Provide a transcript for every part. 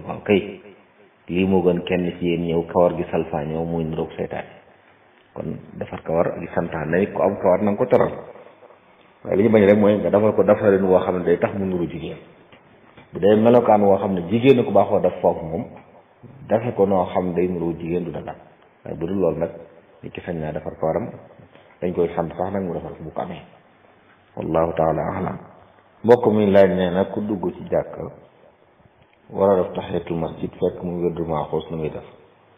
waaw kay lii moo gën kenn ci yéen ñëw kawar gi salfaañoo muy niroog seytaane kon defar kawar ak santaan na ko am kawar na nga ko teral waaye li ñu bañ rek mooy nga defal ko defarin woo xam ne day tax mu nuru jigéen bu dee melokaan woo xam ne jigéen ko baaxoo def foofu moom defe ko noo xam day nuru jigéen du dagal waaye bu dul loolu nag nit ki sañ naa defar kawaram dañ koy sant sax nag mu defar ko bu ko amee wallahu taala alam mbokk mi laaj nee na ku dugg ci jàkk war a def tahiyatul masjid fekk mu wérdu maaxuus nu muy def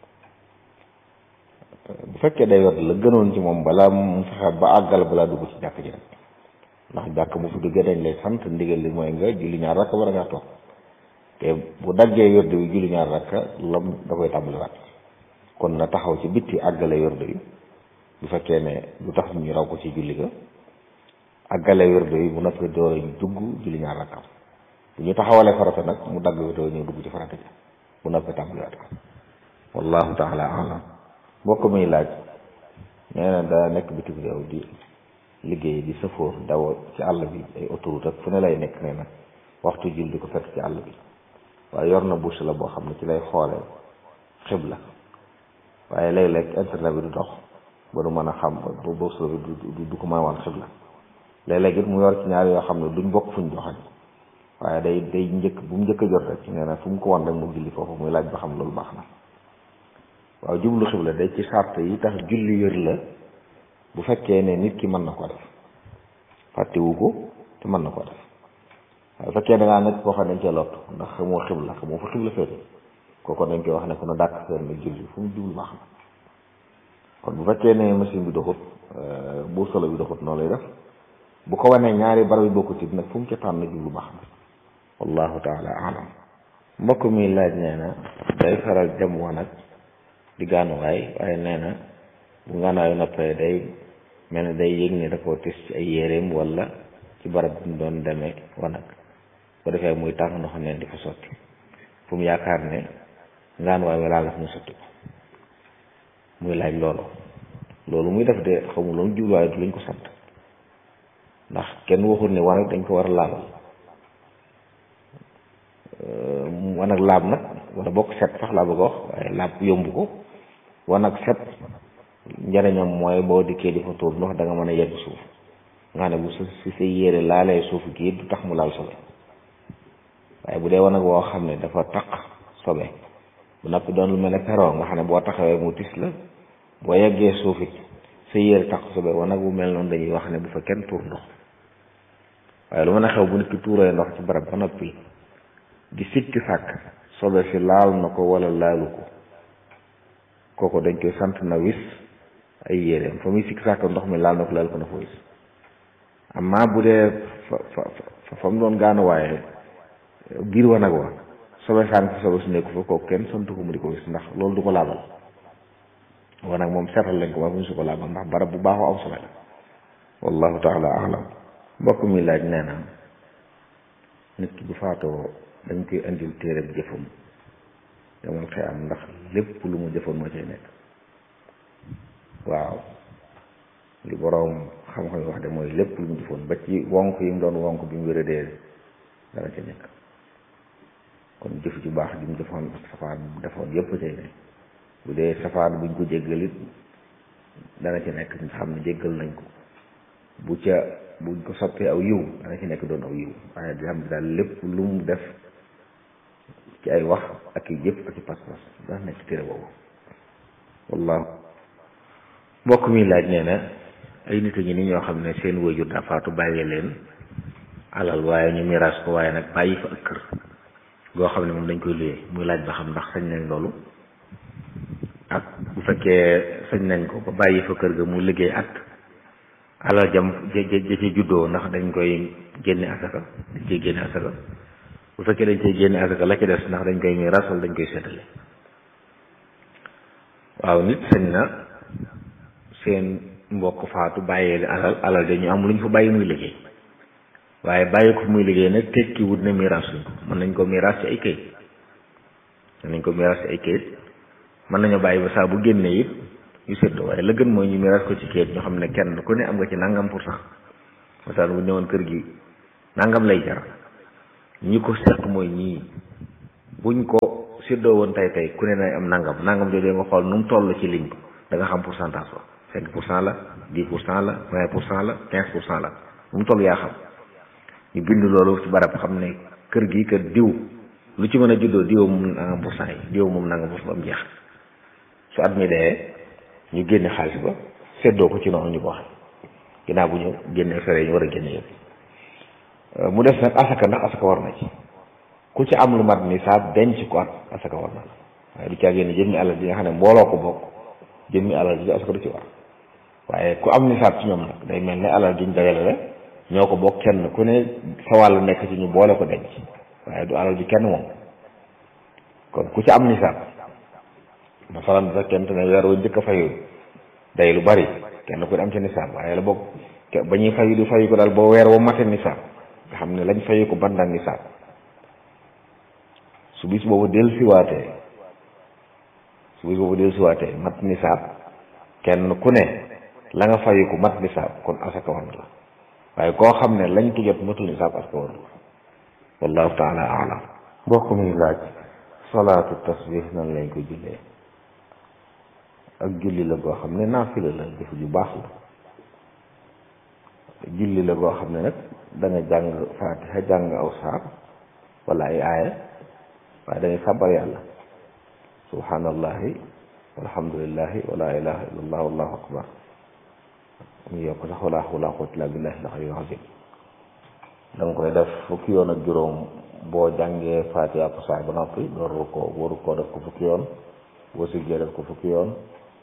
bu fekkee day wérd la gënoon ci moom balaa mu fexe ba àggal balaa dugg ci jàkk ji rek ndax jàkk bu fi duggee dañ lay sant ndigal li mooy nga julli ñaar rakka war a ngaa toog te bu daggee wérdu wi julli ñaar rakka lam da koy tàmbaliwaat kon na taxaw ci bitti àggale wérdu wi bu fekkee ne lu tax ñu raw ko ci julli ga àggale wérdu wi bu noppi door a dugg julli ñaar rakka bu ñu taxawalee farata nag mu dagg wérdu ñëw dugg ci farata ji bu noppi tàmbaliwaat ko wallahu taala alam mbokk muy laaj nee na daa nekk bitim réew di liggéey di sëfoor daw ci àll bi ay autoroute ak fu ne lay nekk nee na waxtu julli di ko fekk ci àll bi waaye yor na bouche la boo xam ne ci lay xoolee xibla waaye léeg-léeg internet bi du dox ba du mën a xam bouche la bi du ko mën a wan xibla léeg-léeg it mu yor ci ñaar yoo xam ne duñ bokk fuñ joxañ waaye day njëkk bu mu njëkk a jot rek nee na fu mu ko wan rek mu julli foofu muy laaj ba xam loolu baax na waaw jublu xibla day ci sart yi tax julli wér la bu fekkee ne nit ki mën na ko def fàttewu ko te mën na ko def waaye bu fekkee da ngaa nekk koo xam ne dañ cee lott ndax xamoo fa xibla féete kooku dañ koy wax ne ko na dàkk seen na julli fu mu jublu baax na kon bu fekkee ne machine bi doxut bu solo bi doxut noonu lay def bu ko wanee ñaari barab yi bokkut it nag fu mu ca tànn jublu baax na wallahu taala alam mbokk mi laaj nee na day faral dem wanag di gaanuwaay waaye nee na bu gaanuwaayu noppee day mel ne day yëg ne da koo tis ci ay yéreem wala ci barab bi mu doon demee wanag bu defee muy tàng ndox neen di fa sotti fu mu yaakaar ne gaanuwaay walaa la fu mu sotti ko muy laaj loolu muy def de xamul loolu jubluwaay du lañ ko sant ndax kenn waxul ne wanag dañ ko war a laabal wanag laab nag wala bokk set sax laa bëgg a wax waaye laab yomb ko wanag set njëriñam mooy boo dikkee di fa tuur ndox da nga mën a yegg suuf nga xam ne bu si sa yére laalee suuf gi du tax mu laal sobe waaye bu dee wanag woo xam ne dafa taq sobe bu noppi doon lu mel ne perron nga xam ne boo taxawee mu tis la boo yeggee suuf it sa yére taq sobe wanag bu mel noonu dañuy wax ne bu fa kenn tuur ndox waaye lu mën a xew bu nit ki tuuree ndox ci barab ba noppi di sikki sàkk sobe si laal na ko wala laalu ko kooku dañ koy sant na wis ay yéreem fa muy sikki sàkk ndox mi laal na ko laal ko na fa wis amma bu dee fa mu doon gaanuwaaye biir wanag wa sobe saan fa sobe su nekku fa kooku kenn santu ko mu di ko wis ndax loolu du ko laabal wanag moom seetal lañ ko ma bu ñu su ko laabal ndax barab bu baaxoo am sobe la wallahu taala alam mbokk mi laaj nee na nit ki bu faatoo dañ koy indil téere bi jëfam demal xëy am ndax lépp lu mu jëfoon moo cay nekk waaw li boroom xam-xam yi wax de mooy lépp lu mu jëfoon ba ci wonk yi mu doon wonk bi mu wéradee dana ca nekk kon jëf ju baax ji mu jëfoon ak safaan bu defoon yépp cay nekk bu dee safaan buñ ko jéggalit dana ca nekk ñu xam ne jéggal nañ ko buñ ko soppee aw yiw dana ci nekk doon aw yiw waaye di xam ne daal lépp lu mu def ci ay wax ak i jëf ak i pas-pas dana nekk téere boobu wallahu mbokk mi laaj nee na ay nit ñi ni ñoo xam ne seen wëjur daa faatu bàyyi leen alal waaye ñu miraas ko waaye nag bàyyi fa ak kër goo xam ne moom dañ koy luyee muy laaj ba xam ndax sañ nañ loolu ak bu fekkee sañ nañ ko ba bàyyi fa kër ga mu liggéey at alal jam ja ci juddoo ndax dañ koy génne asaka dañ koy génne asaka bu fekkee dañ koy génne asaka la ci des ndax dañ koy miraas wala dañ koy seetale waaw nit sañ na seen mbokk faatu bàyyee alal dañu am lu ñu fa bàyyi muy liggéey waaye bàyyi ko muy liggéey nag tekki wut ne miraas luñ ko mën nañ ko miraas ci ay kayit mën nañoo bàyyi ba saa bu génnee it ñu séddoo waaye la gën mooy ñu miraas ko ci kayit ñoo xam ne kenn ku ne am nga ci nangam pour cent masaan bu ñëwoon kër gi nangam lay jar ñi ko seq mooy ñii buñ ko séddoo woon tey ku ne nay am nangam jooju nga xool nu mu toll ci lim da nga xam pourcentage ba 5% la 10% la 20% la 15% la nu mu toll yaa xam ñu bind loolu ci barab xam ne kër gi kër diw lu ci mën a juddoo diw moom nangam pourcent yi diw moom nangam pourcent ba mu jeex su at mi dee ñu génne xaalis ba séddoo ko ci noonu ñu ko waxee ginnaaw bu ñu génnee fere ñu war a génne yëpp mu def nag asaka ndax asaka war na ci ku ci am lu mat nisaab denc ko at asaka war na la waaye du caa génne jëmmi alal ji nga xam ne mbooloo ko bokk jëmmi alal ji asaka du ci war waaye ku am nisaab ci ñoom nag day mel ne alal ji ñu dajale la ñoo ko bokk kenn ku ne sa wàllu nekk ci ñu boole ko denc waaye du alal ji kenn moom kon ku ci am nisaab masalan bu fekkente ne weer wu njëkk a fayu day lu bari kenn ku ne am ci nisaab waaye la bokk ba ñuy fayu di fayu ko daal boo weer wa mate nisaab nga xam ne lañ fayu ko bandang nisaab su bis boobu del siwaatee mat nisaab kenn ku ne la nga fayu ko mat nisaab kon asaka war na la waaye koo xam ne lañ ko jot matul nisaab asaka war na la wallahu taala alam mbokk mi laaj salaatu tasbih nan lañ ko jullee ak julli la goo xam ne naafila la jëf ju baax la julli la goo xam ne nag da nga jàng faatiha jàng aw saar wala ay aaya waaye da ngay sàbbar yàlla subhanallahi walhamdulillahi wala ilaha illallah wallahu akbar mu yokk sax wala hawla wala quwwata illa billahi al-aliyyil azim da nga koy def fukki yoon ak juróom boo jàngee faatiha ak saar ba noppi door ko waru koo def ko fukki yoon boo siggee def ko fukki yoon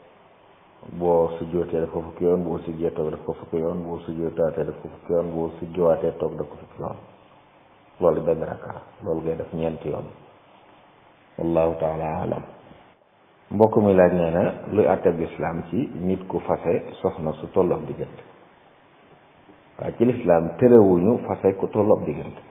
boo sujjootee def ko fukki yoon boo siggee toog def ko fukki yoon boo sujjootaatee def ko fukki yoon boo sujjowaatee toog def ko fukki yoon loolu benn rakka loolu ngay def ñeenti yoon wallahu taala alam mbokk mi laaj nee na luy àtteb lislaam ci nit ku fase soxna su tolloog diggante waaye ci lislaam terewuñu fase ku tolloog diggante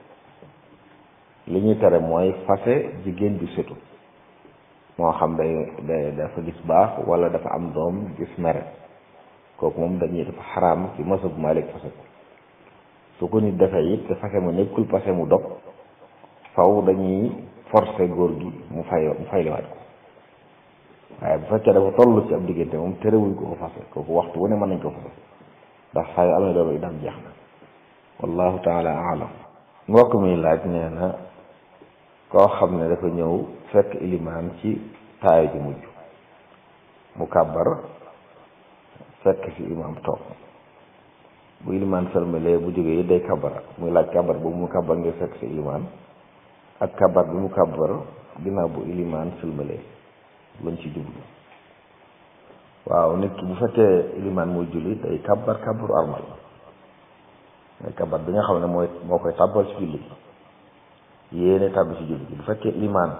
li ñuy tere mooy fase jigéen ju setu moo xam day dafa gis baax wala dafa am doom gis mere kooku moom dañuy dafa xaraam ci masab Maalik fase ko su ko nit defee it te fase mu nekkul fase mu dog faw dañuy forcer góor gi mu fayliwaat ko waaye bu fekkee dafa toll ci ab diggante moom terewuñ ko fase kooku waxtu wu ne mën nañ ko fase ndax saa yu amee doom itam jeex na wallahu taala alam mbokk mi laaj nee na koo xam ne dafa ñëw fekk ilimaan ci taaya ji mujj mu kàbbar fekk fi imaam toog bu ilimaan sërmalee bu jógee day kàbbara muy laaj kàbbar boobu mu kàbbar ngir fekk fi ilimaan ak kàbbar bi mu kàbbar ginnaaw bu ilimaan sërmalee lañ ci jublu waaw nit ki bu fekkee ilimaan muy julli day kàbbaru armal mooy kàbbar bi nga xam ne moo koy tàbbal ci julli yéene tàbbi ci julli bu fekkee ilimaan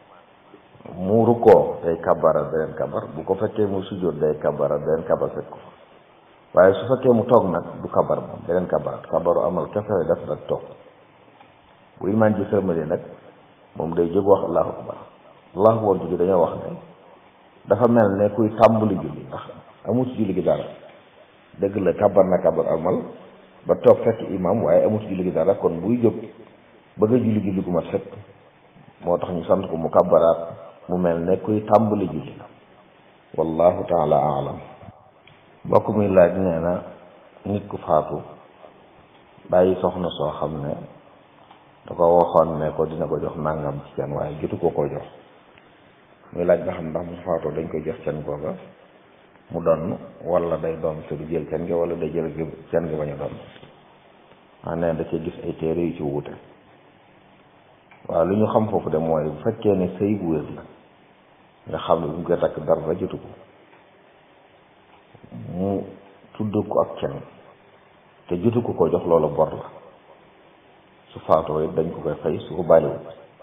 mu rukkoo day kàbbara beneen kàbbar bu ko fekkee mu sujjóot day kàbbara beneen kàbbar fekk ko waaye su fekkee mu toog nag du kàbbar moom beneen kàbbaru amal kese def nag toog bu ilimaan ji sërmalee nag moom day jóg wax allahu akbar allahu akbar julli dañoo wax ne dafa mel ne kuy tàmbali julli ndax amul ci julli gi dara dëgg la kàbbar na kàbbar amal ba toog fekk imam waaye amul ci julli gi dara kon buy jóg bëgg a julli gu mat sëkk moo tax ñu sant ko mu kàbbaraat mu mel ne kuy tàmbali julli wallahu taala alam mbokk muy laaj nee na nit ku faatu bàyyi soxna soo xam ne da ko waxoon ne ko dina ko jox nangam ci can waaye jotu ko jox muy laaj ba xam ndax mu faatoo dañ koy jox can googa mu donn wala day doon te du jël can gi wala day jël can gi bañ a doon maa nee da cee gis ay téere yu ci wuute waaw li ñu xam foofu de mooy bu fekkee ne sëy bu wér la nga xam ne bu ñu koy takk dara jotu ko mu tudd ko ak can te jotu ko jox loola bor la su faatoo it dañ ko koy fay su ko bàyyiwul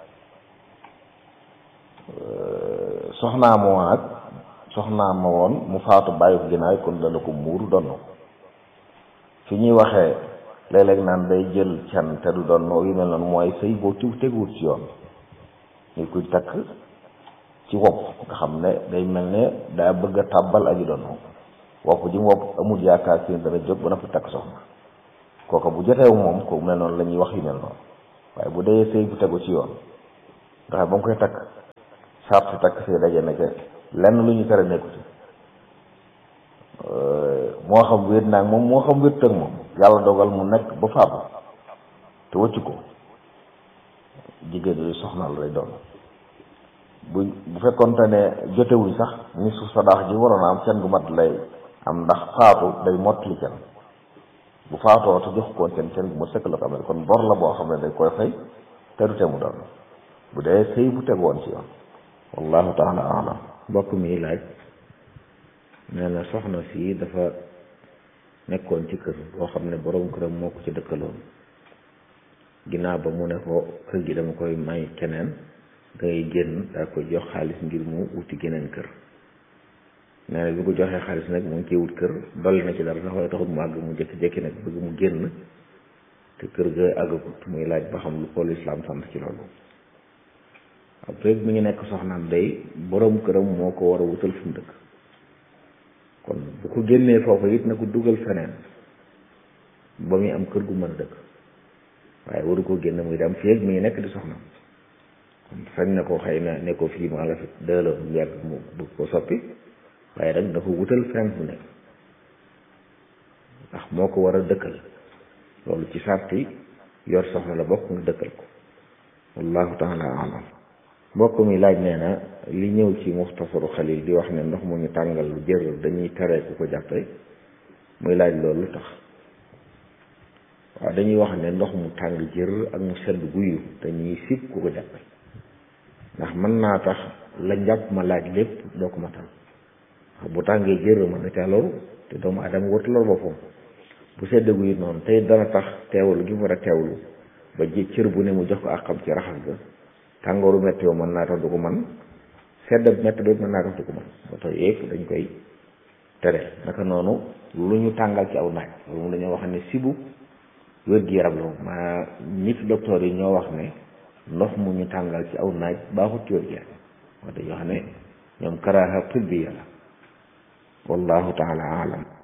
soxnaa ma woon mu faatu bàyyi ko ginnaaw kon dana ko muur donn fi ñuy waxee léeg-léeg naan day jël can te du doon yu mel noonu mooy sëy boo teguwut ci yoon ñu koy takk ci wopp nga xam ne day mel ne daa bëgg a tàbbal aji doon wopp ji mu wopp amul yaakaar si dana jóg ba na fi takk soxna kooka bu joteewu moom ko mel noonu la ñuy wax yu mel noonu waaye bu dee sëy bu tegu ci yoon nga xam ba mu koy takk sart takk say daje na ca lenn lu ñu tere nekku ci moo xam wéet naag moom moo xam wéet ak moom yàlla dogal mu nekk ba faatu te wëccu ko jigéen yooyu soxnaal lay doon bu fekkonte ne jotewuñ sax ni su sadaax ji waroon a am kenn gu mat lay am ndax faatu day mottali kenn bu faatoo te jox koon kenn gu ma sëkk la ko amee kon bor la boo xam ne day koy fay te du te mu doon bu dee sëy bu teg woon ci yoon wallahu taala alam mbokk mi laaj nee na soxna si dafa nekkoon ci kër boo xam ne borom këram moo ko ci dëkkaloon ginnaaw ba mu ne ko kër gi dama koy may keneen dangay génn daa koy jox xaalis ngir mu wuti geneen kër nee na bi ko joxee xaalis nag mu ngi ciy wut kër dolli na ci dara sax waaye taxut mu àgg mu jékki-jékki nag bëgg mu génn te kër ga àggagut muy laaj ba xam lu ko lislaam sant ci loolu après mi ngi nekk soxnaam day borom këram moo ko war a wutal fu mu dëkk kon bu ko génnee foofu it na ko dugal feneen ba muy am kër gu mën a dëkk waaye waru ko génn muy dem fii mi ngi nekk di soxnaam kon sañ na ko xëy na ne ko fii maa la fi dëla bu yàgg mu bëgg ko soppi waaye rek dafa wutal fenn fu nekk ndax moo ko war a dëkkal loolu ci sarti yor soxna la bokk nga dëkkal ko wallahu taala alam mbokk mi laaj nee na li ñëw ci muxtasaru xalil di wax ne ndox mu ñu tàngal lu jër dañuy tere ku ko jàppe muy laaj loolu lu tax waaw dañuy wax ne ndox mu tàng jër ak mu sedd guyu dañuy sib ku ko jàppe ndax mën naa tax la njàpp ma laaj lépp doo ko matal bu tàngee jër mën na ca loru te doomu adama wartu loolu boppam bu sedd guyu noonu tey dana tax teewlu gi mu war a teewlu ba ji cër bu ne mu jox ko ak xam ci raxas ga tàngooru métti yoo mën naa tax du ko man sedd métti ba mën naa tax du ko man ba tax yëpp dañ koy tere naka noonu lu ñu tàngal ci aw naaj loolu dañoo wax ne sibu wér-gi-yaram la maa nit docteur yi ñoo wax ne ndox mu ñu tàngal ci aw naaj baaxut ci wér-gi-yaram wax dañoo xam ne ñoom karaaha tibbiya la wallahu taala alam